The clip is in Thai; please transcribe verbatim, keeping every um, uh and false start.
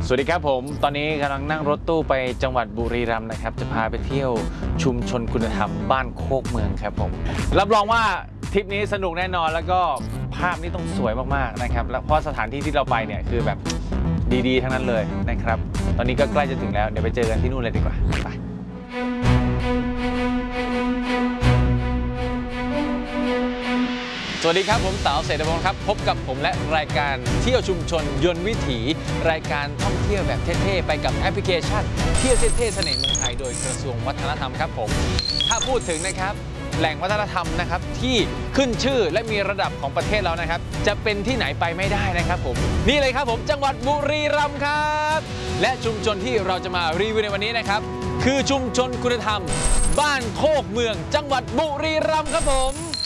สวัสดีครับผมตอนนี้กำลังนั่งรถตู้ไปจังหวัดบุรีรัมย์นะครับจะพาไปเที่ยวชุมชนคุณธรรมบ้านโคกเมืองครับผมรับรองว่าทริปนี้สนุกแน่นอนแล้วก็ภาพนี่ต้องสวยมากๆนะครับแล้วเพราะสถานที่ที่เราไปเนี่ยคือแบบดีๆทั้งนั้นเลยนะครับตอนนี้ก็ใกล้จะถึงแล้วเดี๋ยวไปเจอกันที่นู่นเลยดีกว่าไปสวัสดีครับผมเต๋าเศรษฐพงศ์ครับพบกับผมและรายการเที่ยวชุมชนยนต์วิถีรายการท่องเที่ยวแบบเท่ๆไปกับแอปพลิเคชันเที่ยวเท่ๆเสน่ห์เมืองไทยโดยกระทรวงวัฒนธรรมครับผมถ้าพูดถึงนะครับแหล่งวัฒนธรรมนะครับที่ขึ้นชื่อและมีระดับของประเทศเรานะครับจะเป็นที่ไหนไปไม่ได้นะครับผมนี่เลยครับผมจังหวัดบุรีรัมย์ครับและชุมชนที่เราจะมารีวิวในวันนี้นะครับคือชุมชนคุณธรรมบ้านโคกเมืองจังหวัดบุรีรัมย์ครับผม